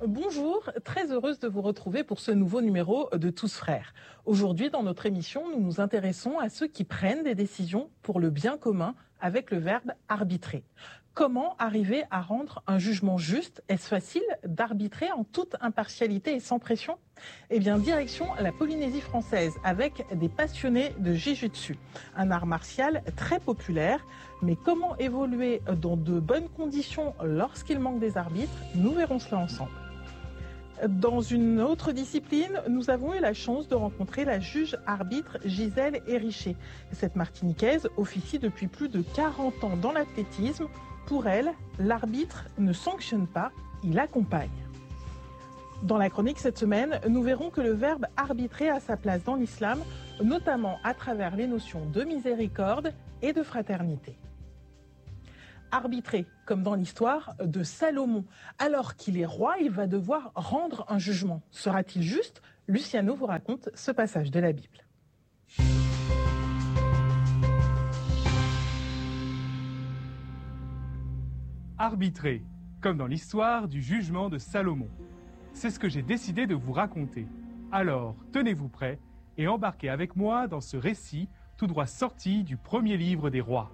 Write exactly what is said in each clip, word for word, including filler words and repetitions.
Bonjour, très heureuse de vous retrouver pour ce nouveau numéro de Tous Frères. Aujourd'hui, dans notre émission, nous nous intéressons à ceux qui prennent des décisions pour le bien commun avec le verbe arbitrer. Comment arriver à rendre un jugement juste? Est-ce facile d'arbitrer en toute impartialité et sans pression? Eh bien, direction la Polynésie française avec des passionnés de Jiu-Jitsu, un art martial très populaire. Mais comment évoluer dans de bonnes conditions lorsqu'il manque des arbitres? Nous verrons cela ensemble. Dans une autre discipline, nous avons eu la chance de rencontrer la juge-arbitre Gisèle Hérichet. Cette Martiniquaise officie depuis plus de quarante ans dans l'athlétisme. Pour elle, l'arbitre ne sanctionne pas, il accompagne. Dans la chronique cette semaine, nous verrons que le verbe arbitrer a sa place dans l'islam, notamment à travers les notions de miséricorde et de fraternité. Arbitrer, comme dans l'histoire de Salomon. Alors qu'il est roi, il va devoir rendre un jugement. Sera-t-il juste? Luciano vous raconte ce passage de la Bible. Arbitrer, comme dans l'histoire du jugement de Salomon. C'est ce que j'ai décidé de vous raconter. Alors, tenez-vous prêts et embarquez avec moi dans ce récit tout droit sorti du premier livre des rois.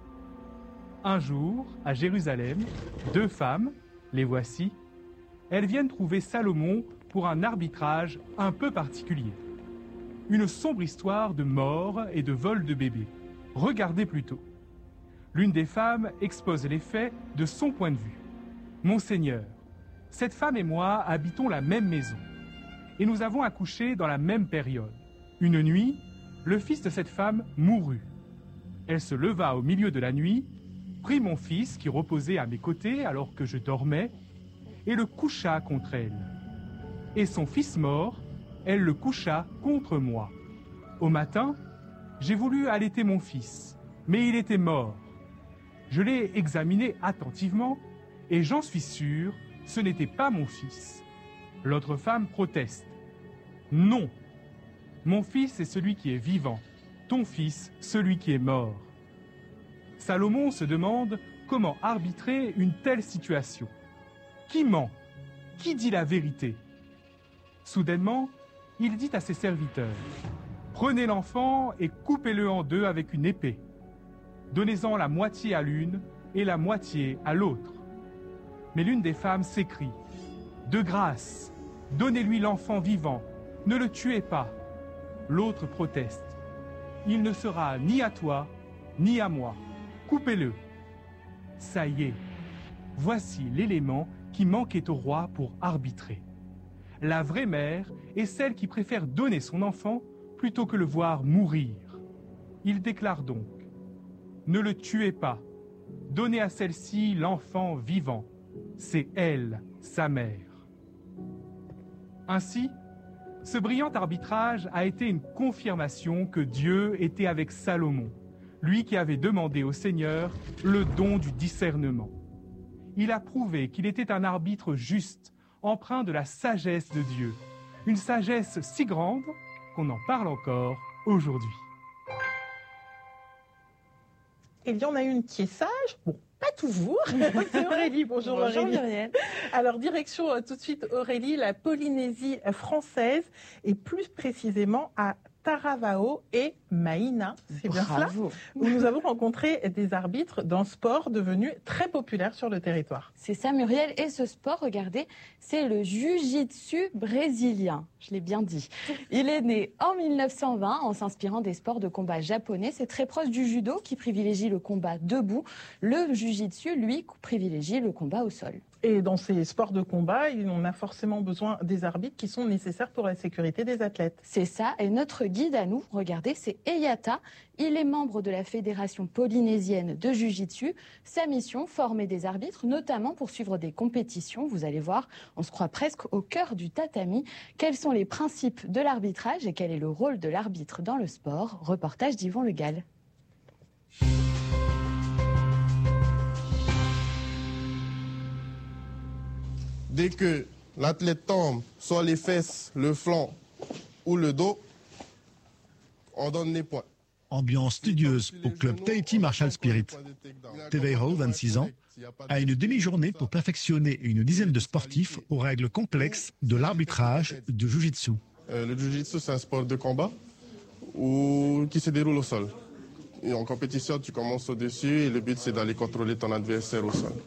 Un jour, à Jérusalem, deux femmes, les voici, elles viennent trouver Salomon pour un arbitrage un peu particulier. Une sombre histoire de mort et de vol de bébés. Regardez plutôt. L'une des femmes expose les faits de son point de vue. « Monseigneur, cette femme et moi habitons la même maison, et nous avons accouché dans la même période. Une nuit, le fils de cette femme mourut. Elle se leva au milieu de la nuit, prit mon fils qui reposait à mes côtés alors que je dormais, et le coucha contre elle. Et son fils mort, elle le coucha contre moi. Au matin, j'ai voulu allaiter mon fils, mais il était mort. Je l'ai examiné attentivement, et j'en suis sûr, ce n'était pas mon fils. L'autre femme proteste. Non, mon fils est celui qui est vivant, ton fils celui qui est mort. Salomon se demande comment arbitrer une telle situation. Qui ment? Qui dit la vérité? Soudainement, il dit à ses serviteurs, « Prenez l'enfant et coupez-le en deux avec une épée. Donnez-en la moitié à l'une et la moitié à l'autre. » Mais l'une des femmes s'écrie, « De grâce, donnez-lui l'enfant vivant, ne le tuez pas. » L'autre proteste, « Il ne sera ni à toi, ni à moi. Coupez-le. » Ça y est, voici l'élément qui manquait au roi pour arbitrer. La vraie mère est celle qui préfère donner son enfant plutôt que le voir mourir. Il déclare donc, « Ne le tuez pas, donnez à celle-ci l'enfant vivant, c'est elle, sa mère. » Ainsi, ce brillant arbitrage a été une confirmation que Dieu était avec Salomon, lui qui avait demandé au Seigneur le don du discernement. Il a prouvé qu'il était un arbitre juste, empreint de la sagesse de Dieu, une sagesse si grande qu'on en parle encore aujourd'hui. Il y en a une qui est sage, bon, pas toujours, c'est Aurélie. Bonjour, Bonjour Aurélie. Muriel. Alors, direction euh, tout de suite Aurélie, la Polynésie française, et plus précisément à Taravao et Maïna, c'est bien cela, où nous avons rencontré des arbitres d'un sport devenu très populaire sur le territoire. C'est ça, Muriel, et ce sport, regardez, c'est le Jiu-Jitsu brésilien, je l'ai bien dit. Il est né en mille neuf cent vingt en s'inspirant des sports de combat japonais. C'est très proche du judo qui privilégie le combat debout. Le Jiu-Jitsu, lui, privilégie le combat au sol. Et dans ces sports de combat, on a forcément besoin des arbitres qui sont nécessaires pour la sécurité des athlètes. C'est ça, et notre guide à nous, regardez, c'est Eyata. Il est membre de la Fédération polynésienne de Jiu-Jitsu. Sa mission, former des arbitres, notamment pour suivre des compétitions. Vous allez voir, on se croit presque au cœur du tatami. Quels sont les principes de l'arbitrage et quel est le rôle de l'arbitre dans le sport? Reportage d'Yvon Le Gall. Dès que l'athlète tombe, soit les fesses, le flanc ou le dos, on donne les points. Ambiance studieuse au club Tahiti Martial Spirit. Teveiho, vingt-six ans, a une demi-journée pour perfectionner une dizaine de sportifs aux règles complexes de l'arbitrage de Jiu-Jitsu. Euh, le Jiu-Jitsu, c'est un sport de combat où, qui se déroule au sol. Et en compétition, tu commences au-dessus et le but, c'est d'aller contrôler ton adversaire au sol.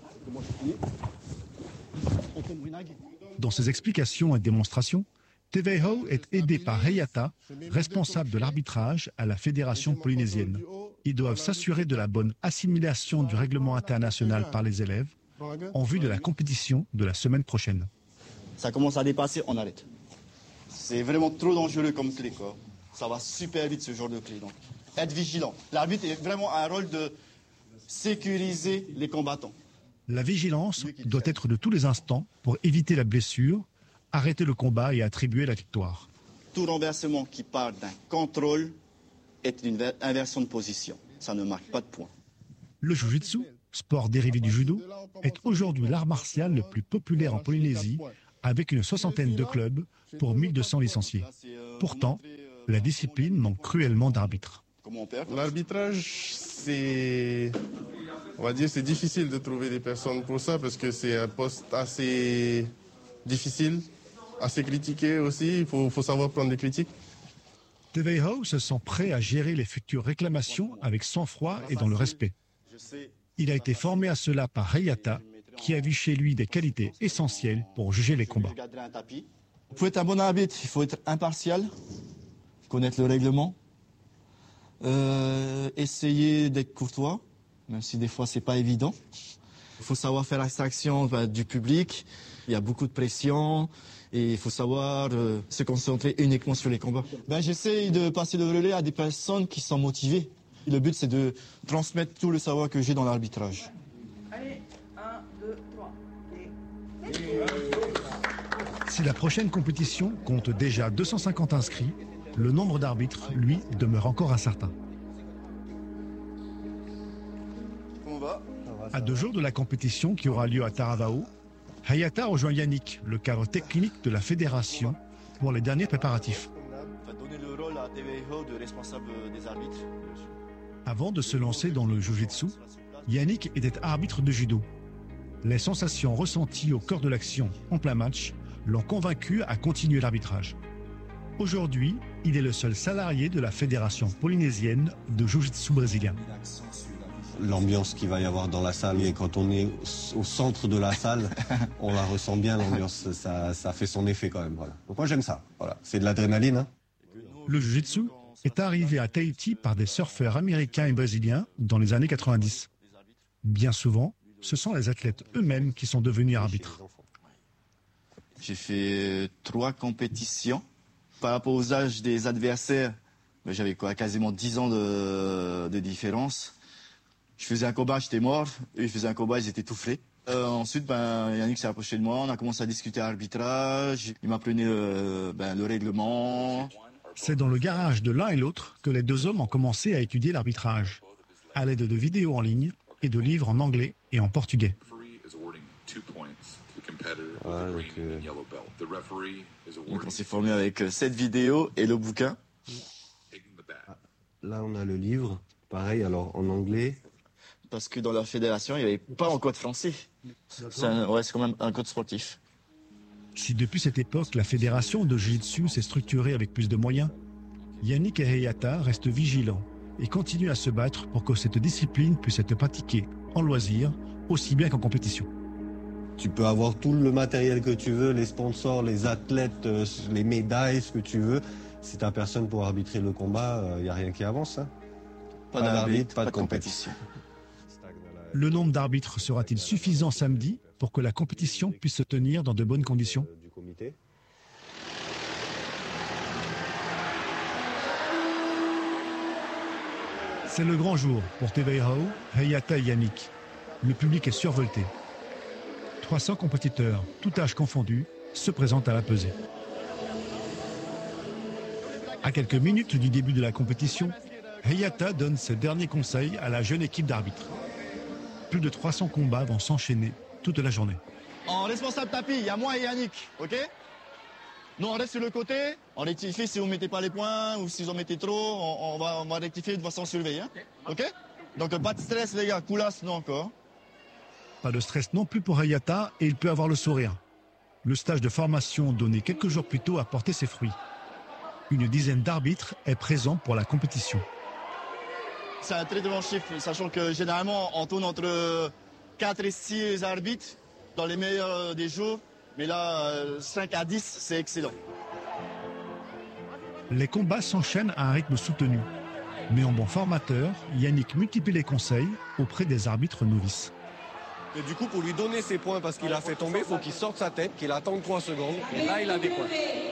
Dans ses explications et démonstrations, Teveiho est aidé par Heiata, responsable de l'arbitrage à la Fédération polynésienne. Ils doivent s'assurer de la bonne assimilation du règlement international par les élèves en vue de la compétition de la semaine prochaine. Ça commence à dépasser, on arrête. C'est vraiment trop dangereux comme clé, quoi. Ça va super vite, ce genre de clé. Donc, être vigilant. L'arbitre a vraiment un rôle de sécuriser les combattants. La vigilance doit être de tous les instants pour éviter la blessure, arrêter le combat et attribuer la victoire. Tout renversement qui part d'un contrôle est une inversion de position. Ça ne marque pas de points. Le Jiu-Jitsu, sport dérivé du judo, est aujourd'hui l'art martial le plus populaire en Polynésie, avec une soixantaine de clubs pour mille deux cents licenciés. Pourtant, la discipline manque cruellement d'arbitres. L'arbitrage, c'est, on va dire, c'est difficile de trouver des personnes pour ça parce que c'est un poste assez difficile, assez critiqué aussi. Il faut, faut savoir prendre des critiques. Teveiho se sent prêt à gérer les futures réclamations avec sang-froid et dans le respect. Il a été formé à cela par Heiata, qui a vu chez lui des qualités essentielles pour juger les combats. Pour être un bon arbitre, il faut être impartial, connaître le règlement, euh, essayer d'être courtois, même si des fois c'est pas évident. Il faut savoir faire abstraction bah, du public, il y a beaucoup de pression et il faut savoir euh, se concentrer uniquement sur les combats. Ben, j'essaie de passer le relais à des personnes qui sont motivées. Le but c'est de transmettre tout le savoir que j'ai dans l'arbitrage. Allez, un, deux, trois. Si la prochaine compétition compte déjà deux cent cinquante inscrits, le nombre d'arbitres, lui, demeure encore incertain. À deux jours de la compétition qui aura lieu à Taravao, Heiata rejoint Yannick, le cadre technique de la fédération, pour les derniers préparatifs. Avant de se lancer dans le Jiu-Jitsu, Yannick était arbitre de judo. Les sensations ressenties au cœur de l'action en plein match l'ont convaincu à continuer l'arbitrage. Aujourd'hui, il est le seul salarié de la Fédération polynésienne de Jiu-Jitsu brésilien. L'ambiance qu'il va y avoir dans la salle, et quand on est au centre de la salle, on la ressent bien, l'ambiance, ça, ça fait son effet quand même. Voilà. Donc moi j'aime ça, voilà. C'est de l'adrénaline. Hein. Le Jiu-Jitsu est arrivé à Tahiti par des surfeurs américains et brésiliens dans les années quatre-vingt-dix. Bien souvent, ce sont les athlètes eux-mêmes qui sont devenus arbitres. J'ai fait trois compétitions. Par rapport aux âges des adversaires, j'avais quoi, quasiment dix ans de, de différence. Je faisais un combat, j'étais mort. Eux, ils faisaient un combat, ils étaient tout frais. Euh, ensuite, ben, Yannick s'est approché de moi. On a commencé à discuter arbitrage. Il m'apprenait euh, ben, le règlement. C'est dans le garage de l'un et l'autre que les deux hommes ont commencé à étudier l'arbitrage, à l'aide de vidéos en ligne et de livres en anglais et en portugais. Ouais, donc, euh... donc on s'est formé avec cette vidéo et le bouquin. Là, on a le livre. Pareil, alors en anglais. Parce que dans la fédération, il n'y avait pas en code français. C'est un, ouais, c'est quand même un code sportif. Si depuis cette époque, la fédération de Jiu-Jitsu s'est structurée avec plus de moyens, Yannick et Heiata restent vigilants et continuent à se battre pour que cette discipline puisse être pratiquée en loisir, aussi bien qu'en compétition. Tu peux avoir tout le matériel que tu veux, les sponsors, les athlètes, les médailles, ce que tu veux. Si tu n'as personne pour arbitrer le combat, il n'y a rien qui avance. Hein. Pas, pas d'arbitre, pas de compétition. Le nombre d'arbitres sera-t-il suffisant samedi pour que la compétition puisse se tenir dans de bonnes conditions ? C'est le grand jour pour Teveiho, Heiata et Yannick. Le public est survolté. trois cents compétiteurs, tout âge confondu, se présentent à la pesée. À quelques minutes du début de la compétition, Heiata donne ses derniers conseils à la jeune équipe d'arbitres. Plus de trois cents combats vont s'enchaîner toute la journée. En responsable tapis, il y a moi et Yannick, ok ? Nous, on reste sur le côté, on rectifie si vous ne mettez pas les points ou si vous en mettez trop, on, on, va, on va rectifier de façon surveillée. Hein? Ok? Donc pas de stress les gars, coulasse non encore. Pas de stress non plus pour Hayata et il peut avoir le sourire. Le stage de formation donné quelques jours plus tôt a porté ses fruits. Une dizaine d'arbitres est présent pour la compétition. C'est un très bon chiffre, sachant que généralement on tourne entre quatre et six arbitres dans les meilleurs des jours. Mais là, cinq à dix, c'est excellent. Les combats s'enchaînent à un rythme soutenu. Mais en bon formateur, Yannick multiplie les conseils auprès des arbitres novices. Et du coup, pour lui donner ses points parce qu'il a fait tomber, il faut qu'il sorte sa tête, qu'il attende trois secondes. Et là, il a des points.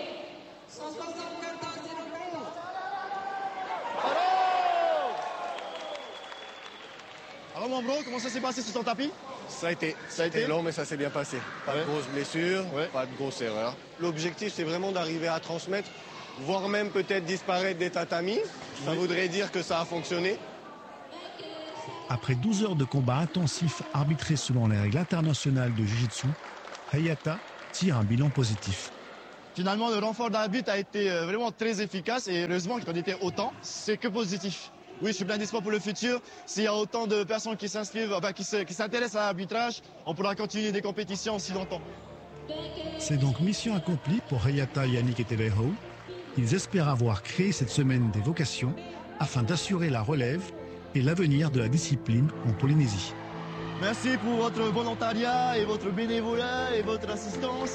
Alors mon bro, comment ça s'est passé sur ton tapis? Ça a été. Ça a été long, mais ça s'est bien passé. Pas ouais. de grosses blessures, ouais. pas de grosses erreurs. L'objectif, c'est vraiment d'arriver à transmettre, voire même peut-être disparaître des tatamis. Ça oui. voudrait dire que ça a fonctionné. Après douze heures de combat intensif arbitrés selon les règles internationales de Jiu-Jitsu, Hayata tire un bilan positif. Finalement, le renfort d'arbitre a été vraiment très efficace et heureusement qu'on était autant, c'est que positif. Oui, je suis plein d'espoir pour le futur. S'il y a autant de personnes qui s'inscrivent, enfin, qui, se, qui s'intéressent à l'arbitrage, on pourra continuer des compétitions aussi longtemps. C'est donc mission accomplie pour Hayata, Yannick et Teveiho. Ils espèrent avoir créé cette semaine des vocations afin d'assurer la relève et l'avenir de la discipline en Polynésie. Merci pour votre volontariat et votre bénévolat et votre assistance.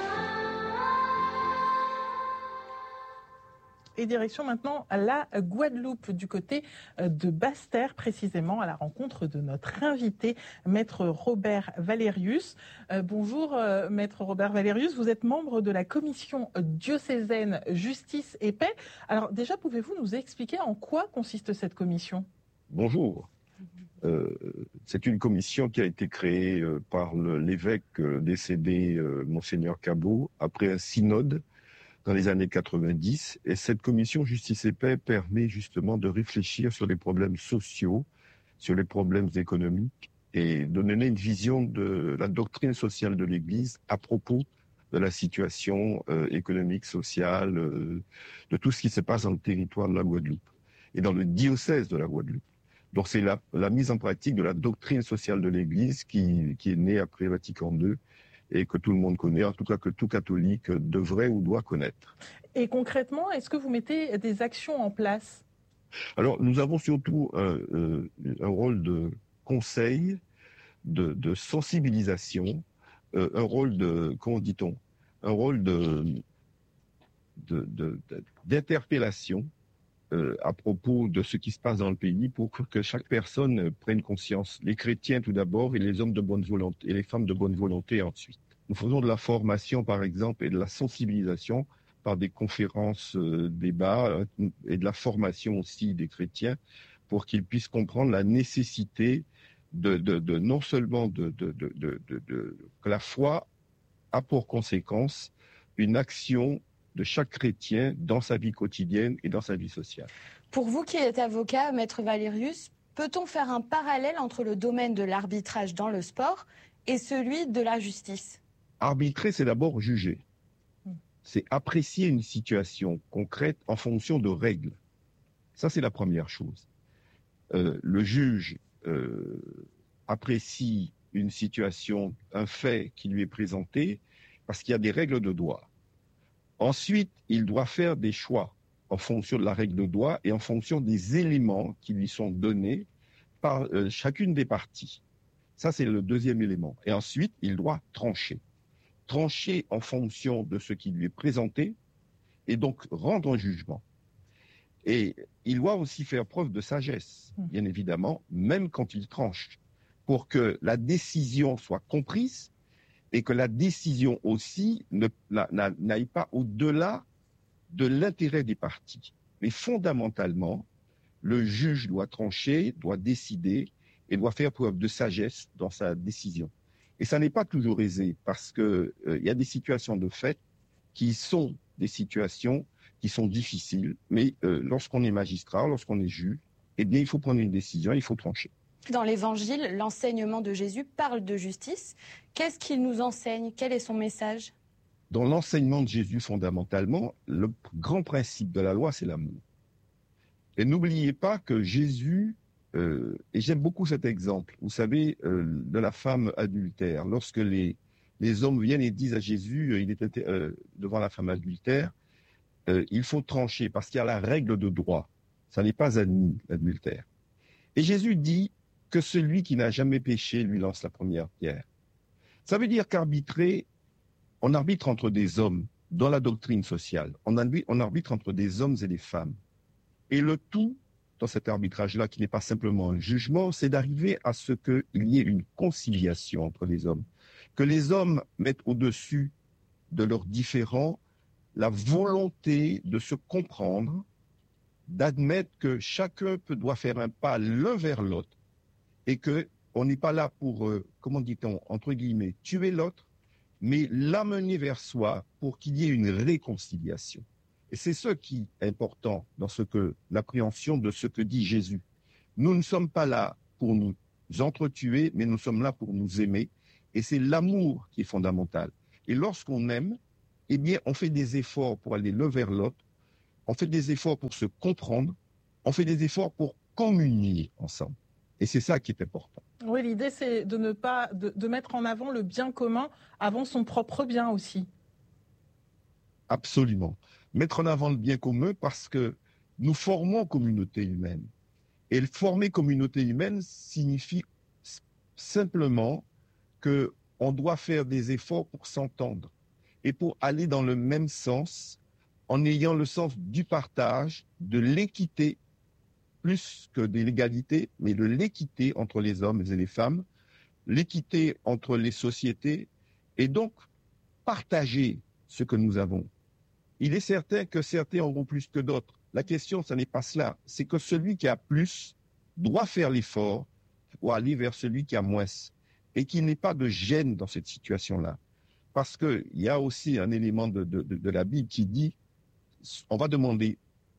Et direction maintenant à la Guadeloupe, du côté de Basse-Terre, précisément à la rencontre de notre invité, Maître Robert Valerius. Euh, bonjour, euh, Maître Robert Valerius. Vous êtes membre de la commission diocésaine Justice et Paix. Alors déjà, pouvez-vous nous expliquer en quoi consiste cette commission? Bonjour. Euh, c'est une commission qui a été créée euh, par le, l'évêque euh, décédé, euh, Monseigneur Cabot, après un synode dans les années quatre-vingt-dix. Et cette commission Justice et Paix permet justement de réfléchir sur les problèmes sociaux, sur les problèmes économiques et de donner une vision de la doctrine sociale de l'Église à propos de la situation euh, économique, sociale, euh, de tout ce qui se passe dans le territoire de la Guadeloupe et dans le diocèse de la Guadeloupe. Donc c'est la, la mise en pratique de la doctrine sociale de l'Église qui, qui est née après Vatican deux et que tout le monde connaît, en tout cas que tout catholique devrait ou doit connaître. Et concrètement, est-ce que vous mettez des actions en place? Alors nous avons surtout un, un rôle de conseil, de, de sensibilisation, euh, un rôle de, comment dit-on, un rôle de, de, de, de, d'interpellation Euh, à propos de ce qui se passe dans le pays pour que chaque personne prenne conscience. Les chrétiens tout d'abord et les hommes de bonne volonté et les femmes de bonne volonté ensuite. Nous faisons de la formation par exemple et de la sensibilisation par des conférences, euh, débats euh, et de la formation aussi des chrétiens pour qu'ils puissent comprendre la nécessité de, de, de non seulement de, de, de, de, de, de que la foi a pour conséquence une action de chaque chrétien dans sa vie quotidienne et dans sa vie sociale. Pour vous qui êtes avocat, Maître Valerius, peut-on faire un parallèle entre le domaine de l'arbitrage dans le sport et celui de la justice? Arbitrer, c'est d'abord juger. C'est apprécier une situation concrète en fonction de règles. Ça, c'est la première chose. Euh, le juge euh, apprécie une situation, un fait qui lui est présenté parce qu'il y a des règles de droit. Ensuite, il doit faire des choix en fonction de la règle de droit et en fonction des éléments qui lui sont donnés par euh, chacune des parties. Ça, c'est le deuxième élément. Et ensuite, il doit trancher. Trancher en fonction de ce qui lui est présenté et donc rendre un jugement. Et il doit aussi faire preuve de sagesse, bien évidemment, même quand il tranche, pour que la décision soit comprise et que la décision aussi ne, na, na, n'aille pas au-delà de l'intérêt des parties. Mais fondamentalement, le juge doit trancher, doit décider et doit faire preuve de sagesse dans sa décision. Et ça n'est pas toujours aisé parce qu'il euh, y a des situations de fait qui sont des situations qui sont difficiles. Mais euh, lorsqu'on est magistrat, lorsqu'on est juge, eh bien, il faut prendre une décision, il faut trancher. Dans l'Évangile, l'enseignement de Jésus parle de justice. Qu'est-ce qu'il nous enseigne? Quel est son message? dans l'enseignement de Jésus, fondamentalement, le grand principe de la loi, c'est l'amour. Et n'oubliez pas que Jésus, euh, et j'aime beaucoup cet exemple, vous savez, euh, de la femme adultère. Lorsque les, les hommes viennent et disent à Jésus, euh, il était euh, devant la femme adultère, euh, il faut trancher parce qu'il y a la règle de droit. Ça n'est pas admis, l'adultère. Et Jésus dit que celui qui n'a jamais péché lui lance la première pierre. Ça veut dire qu'arbitrer, on arbitre entre des hommes dans la doctrine sociale. On arbitre, on arbitre entre des hommes et des femmes. Et le tout, dans cet arbitrage-là, qui n'est pas simplement un jugement, c'est d'arriver à ce qu'il y ait une conciliation entre les hommes. Que les hommes mettent au-dessus de leurs différends la volonté de se comprendre, d'admettre que chacun peut, doit faire un pas l'un vers l'autre et qu'on n'est pas là pour, euh, comment dit-on, entre guillemets, tuer l'autre, mais l'amener vers soi pour qu'il y ait une réconciliation. Et c'est ce qui est important dans ce que l'appréhension de ce que dit Jésus. Nous ne sommes pas là pour nous entretuer, mais nous sommes là pour nous aimer. Et c'est l'amour qui est fondamental. Et lorsqu'on aime, eh bien, on fait des efforts pour aller l'un vers l'autre. On fait des efforts pour se comprendre. On fait des efforts pour communier ensemble. Et c'est ça qui est important. Oui, l'idée, c'est de ne pas de, de mettre en avant le bien commun avant son propre bien aussi. Absolument. Mettre en avant le bien commun parce que nous formons communauté humaine. Et former communauté humaine signifie simplement qu'on doit faire des efforts pour s'entendre et pour aller dans le même sens en ayant le sens du partage, de l'équité, plus que de l'égalité, mais de l'équité entre les hommes et les femmes, l'équité entre les sociétés, et donc partager ce que nous avons. Il est certain que certains auront plus que d'autres. La question, ce n'est pas cela. C'est que celui qui a plus doit faire l'effort pour aller vers celui qui a moins. Et qu'il n'ait pas de gêne dans cette situation-là. Parce qu'il y a aussi un élément de, de, de, de la Bible qui dit on va demander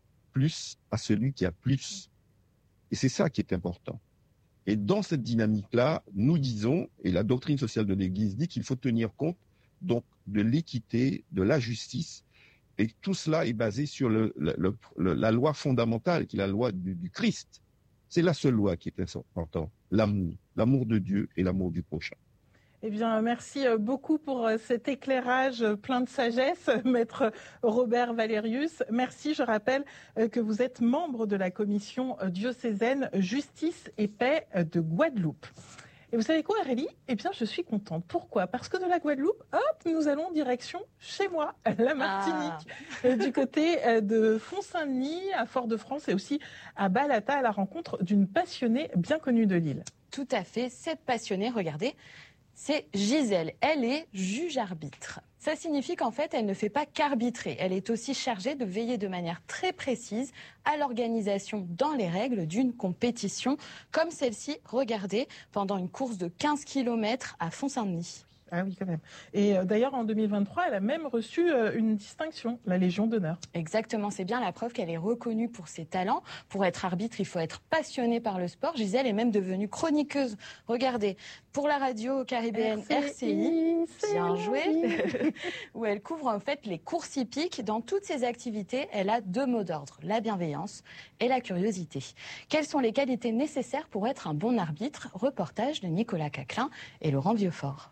plus à celui qui a plus. Et c'est ça qui est important. Et dans cette dynamique-là, nous disons, et la doctrine sociale de l'Église dit qu'il faut tenir compte donc de l'équité, de la justice, et tout cela est basé sur le, le, le, la loi fondamentale, qui est la loi du, du Christ. C'est la seule loi qui est importante, l'amour, l'amour de Dieu et l'amour du prochain. Eh bien, merci beaucoup pour cet éclairage plein de sagesse, Maître Robert Valerius. Merci, je rappelle que vous êtes membre de la commission diocésaine Justice et Paix de Guadeloupe. Et vous savez quoi, Aurélie? Eh bien, je suis contente. Pourquoi? Parce que de la Guadeloupe, hop, nous allons direction chez moi, la Martinique, ah. du côté de Font-Saint-Denis, à Fort-de-France et aussi à Balata, à la rencontre d'une passionnée bien connue de l'île. Tout à fait. Cette passionnée, regardez, c'est Gisèle. Elle est juge-arbitre. Ça signifie qu'en fait, elle ne fait pas qu'arbitrer. Elle est aussi chargée de veiller de manière très précise à l'organisation dans les règles d'une compétition comme celle-ci, regardez, pendant une course de quinze kilomètres à Font-Saint-Denis. Ah oui, quand même. Et euh, d'ailleurs, en deux mille vingt-trois, elle a même reçu euh, une distinction, la Légion d'honneur. Exactement, c'est bien la preuve qu'elle est reconnue pour ses talents. Pour être arbitre, il faut être passionné par le sport. Gisèle est même devenue chroniqueuse. Regardez, pour la radio caribéenne R C I, bien joué, où elle couvre en fait les courses hippiques. Dans toutes ses activités, elle a deux mots d'ordre, la bienveillance et la curiosité. Quelles sont les qualités nécessaires pour être un bon arbitre? Reportage de Nicolas Caclin et Laurent Vieuxfort.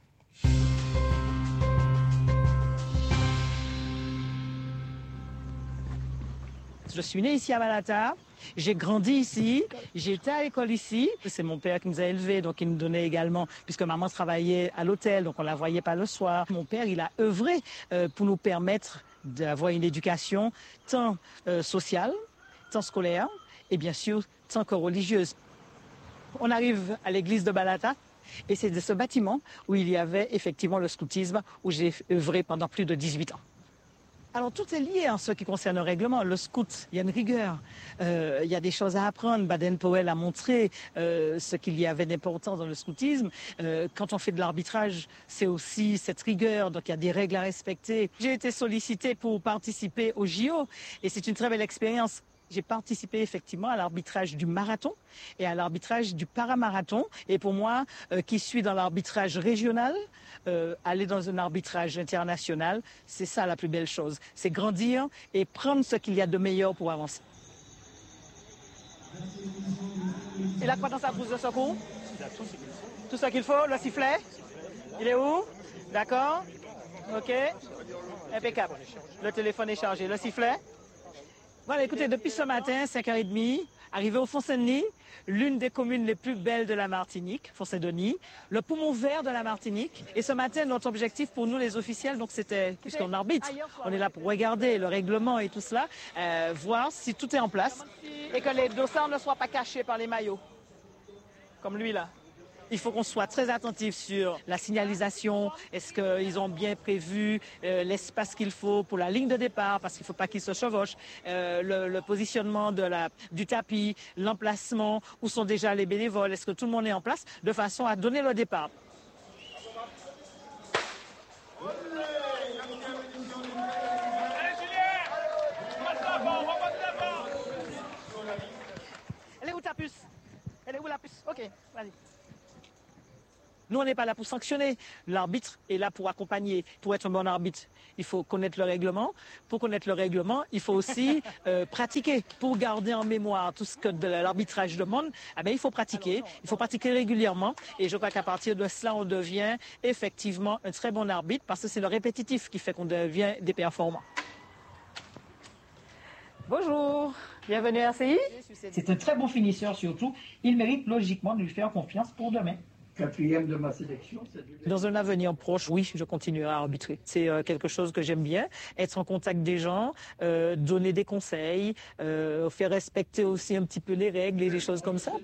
Je suis née ici à Balata, j'ai grandi ici, j'étais à l'école ici. C'est mon père qui nous a élevés, donc il nous donnait également, puisque maman travaillait à l'hôtel, donc on ne la voyait pas le soir. Mon père, il a œuvré euh, pour nous permettre d'avoir une éducation tant euh, sociale, tant scolaire, et bien sûr, tant que religieuse. On arrive à l'église de Balata, et c'est de ce bâtiment où il y avait effectivement le scoutisme, où j'ai œuvré pendant plus de dix-huit ans. Alors tout est lié en ce qui concerne le règlement. Le scout, il y a une rigueur, euh, il y a des choses à apprendre. Baden-Powell a montré euh, ce qu'il y avait d'important dans le scoutisme. Euh, quand on fait de l'arbitrage, c'est aussi cette rigueur, donc il y a des règles à respecter. J'ai été sollicitée pour participer au J O et c'est une très belle expérience. J'ai participé effectivement à l'arbitrage du marathon et à l'arbitrage du paramarathon. Et pour moi, euh, qui suis dans l'arbitrage régional, euh, aller dans un arbitrage international, c'est ça la plus belle chose. C'est grandir et prendre ce qu'il y a de meilleur pour avancer. Il a quoi dans sa brousse de secours? Tout ce qu'il faut, le sifflet? Il est où? D'accord. OK. Impeccable. Le téléphone est chargé. Le sifflet? Voilà, écoutez, depuis ce matin, cinq heures trente, arrivé au Font-Saint-Denis, l'une des communes les plus belles de la Martinique, Font-Saint-Denis, le poumon vert de la Martinique. Et ce matin, notre objectif pour nous, les officiels, donc c'était, puisqu'on arbitre, on est là pour regarder le règlement et tout cela, euh, voir si tout est en place et que les dossards ne soient pas cachés par les maillots, comme lui là. Il faut qu'on soit très attentif sur la signalisation. Est-ce qu'ils ont bien prévu euh, l'espace qu'il faut pour la ligne de départ, parce qu'il ne faut pas qu'ils se chevauchent, euh, le, le positionnement de la, du tapis, l'emplacement, où sont déjà les bénévoles, est-ce que tout le monde est en place, de façon à donner le départ. Elle est où ta puce? Elle est où la puce? Ok, vas-y. Nous, on n'est pas là pour sanctionner. L'arbitre est là pour accompagner. Pour être un bon arbitre, il faut connaître le règlement. Pour connaître le règlement, il faut aussi euh, pratiquer. Pour garder en mémoire tout ce que de l'arbitrage demande, eh bien, il faut pratiquer. Il faut pratiquer régulièrement. Et je crois qu'à partir de cela, on devient effectivement un très bon arbitre, parce que c'est le répétitif qui fait qu'on devient des performants. Bonjour, bienvenue à R C I. C'est un très bon finisseur surtout. Il mérite logiquement de lui faire confiance pour demain. Quatrième de ma sélection. Dans un avenir proche, oui, je continuerai à arbitrer. C'est euh, quelque chose que j'aime bien, être en contact des gens, euh, donner des conseils, euh, faire respecter aussi un petit peu les règles et des choses comme ça.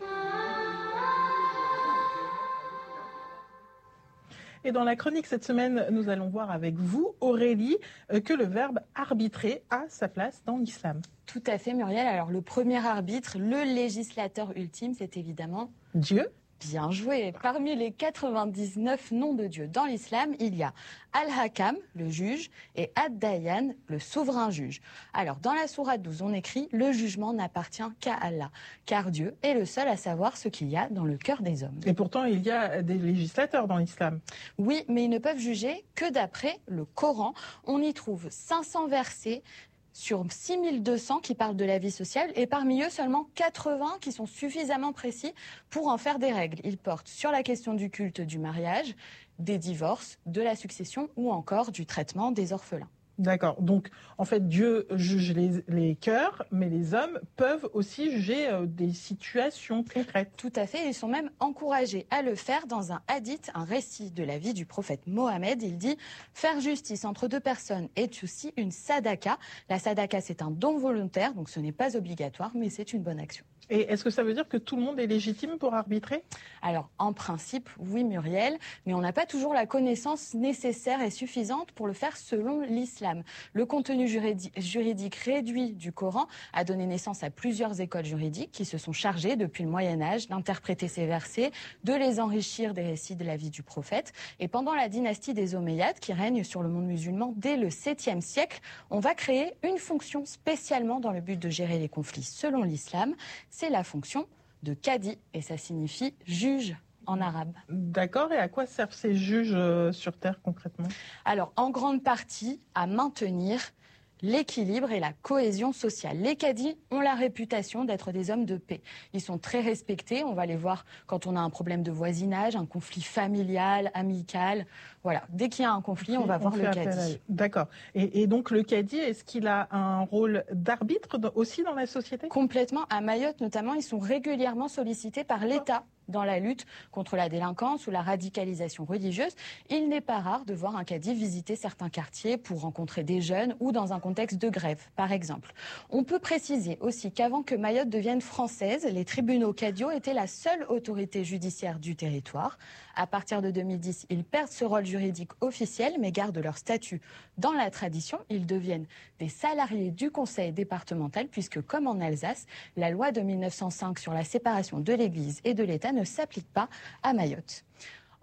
Et dans la chronique cette semaine, nous allons voir avec vous, Aurélie, euh, que le verbe arbitrer a sa place dans l'islam. Tout à fait, Muriel. Alors le premier arbitre, le législateur ultime, c'est évidemment Dieu. Bien joué. Parmi les quatre-vingt-dix-neuf noms de Dieu dans l'islam, il y a Al-Hakam, le juge, et Ad-Dayan, le souverain juge. Alors, dans la sourate douze, on écrit « Le jugement n'appartient qu'à Allah », car Dieu est le seul à savoir ce qu'il y a dans le cœur des hommes. Et pourtant, il y a des législateurs dans l'islam. Oui, mais ils ne peuvent juger que d'après le Coran. On y trouve cinq cents versets sur six mille deux cents qui parlent de la vie sociale, et parmi eux seulement quatre-vingts qui sont suffisamment précis pour en faire des règles. Ils portent sur la question du culte du mariage, des divorces, de la succession ou encore du traitement des orphelins. D'accord. Donc, en fait, Dieu juge les, les cœurs, mais les hommes peuvent aussi juger euh, des situations concrètes. Tout à fait. Ils sont même encouragés à le faire. Dans un hadith, un récit de la vie du prophète Mohammed, il dit « Faire justice entre deux personnes est aussi une sadaka ». La sadaka, c'est un don volontaire, donc ce n'est pas obligatoire, mais c'est une bonne action. Et est-ce que ça veut dire que tout le monde est légitime pour arbitrer? Alors, en principe, oui, Muriel, mais on n'a pas toujours la connaissance nécessaire et suffisante pour le faire selon l'islam. Le contenu juridique, juridique réduit du Coran a donné naissance à plusieurs écoles juridiques qui se sont chargées depuis le Moyen-Âge d'interpréter ces versets, de les enrichir des récits de la vie du prophète. Et pendant la dynastie des Omeyyades, qui règne sur le monde musulman dès le septième siècle, on va créer une fonction spécialement dans le but de gérer les conflits selon l'islam. C'est la fonction de Qadi, et ça signifie juge en arabe. D'accord, et à quoi servent ces juges euh, sur Terre concrètement? Alors, en grande partie, à maintenir l'équilibre et la cohésion sociale. Les cadis ont la réputation d'être des hommes de paix. Ils sont très respectés, on va les voir quand on a un problème de voisinage, un conflit familial, amical. Voilà, dès qu'il y a un conflit, on va on voir le cadi. D'accord. Et, et donc le cadi, est-ce qu'il a un rôle d'arbitre aussi dans la société? Complètement. À Mayotte notamment, ils sont régulièrement sollicités par l'État dans la lutte contre la délinquance ou la radicalisation religieuse. Il n'est pas rare de voir un cadi visiter certains quartiers pour rencontrer des jeunes ou dans un contexte de grève, par exemple. On peut préciser aussi qu'avant que Mayotte devienne française, les tribunaux cadiaux étaient la seule autorité judiciaire du territoire. À partir de deux mille dix, ils perdent ce rôle juridique officiel, mais gardent leur statut dans la tradition. Ils deviennent des salariés du conseil départemental, puisque, comme en Alsace, la loi de mille neuf cent cinq sur la séparation de l'Église et de l'État ne s'applique pas à Mayotte.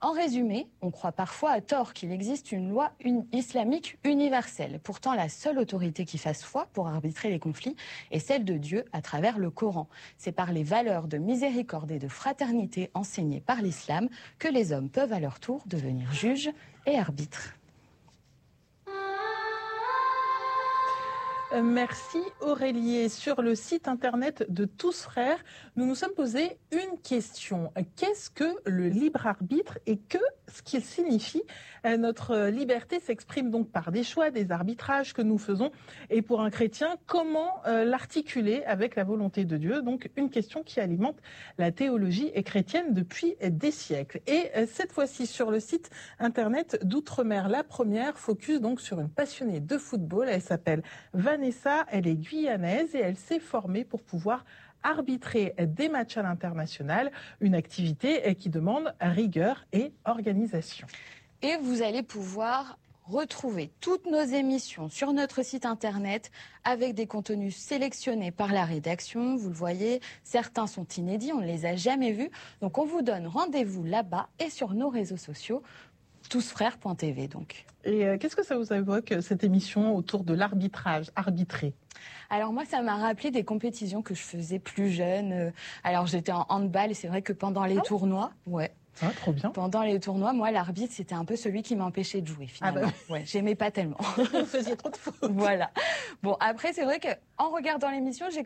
En résumé, on croit parfois à tort qu'il existe une loi une islamique universelle. Pourtant, la seule autorité qui fasse foi pour arbitrer les conflits est celle de Dieu à travers le Coran. C'est par les valeurs de miséricorde et de fraternité enseignées par l'islam que les hommes peuvent à leur tour devenir juges et arbitres. Merci Aurélie. Sur le site internet de Tous Frères, nous nous sommes posé une question. Qu'est-ce que le libre arbitre et que ce qu'il signifie? Notre liberté s'exprime donc par des choix, des arbitrages que nous faisons. Et pour un chrétien, comment l'articuler avec la volonté de Dieu? Donc une question qui alimente la théologie chrétienne depuis des siècles. Et cette fois-ci sur le site internet d'Outre-mer, la première focus donc sur une passionnée de football. Elle s'appelle Vanessa. Vanessa, elle est guyanaise et elle s'est formée pour pouvoir arbitrer des matchs à l'international, une activité qui demande rigueur et organisation. Et vous allez pouvoir retrouver toutes nos émissions sur notre site internet avec des contenus sélectionnés par la rédaction. Vous le voyez, certains sont inédits, on ne les a jamais vus. Donc on vous donne rendez-vous là-bas et sur nos réseaux sociaux. tousfrères point t v donc. Et euh, qu'est-ce que ça vous évoque, cette émission autour de l'arbitrage, arbitrer? Alors moi, ça m'a rappelé des compétitions que je faisais plus jeune. Alors j'étais en handball et c'est vrai que pendant les ah. tournois, ouais. Ah, trop bien. Pendant les tournois, moi, l'arbitre, c'était un peu celui qui m'empêchait de jouer, finalement. Ah bah... ouais, j'aimais pas tellement. Vous faisiez trop de fautes. Voilà. Bon, après, c'est vrai qu'en regardant l'émission, j'ai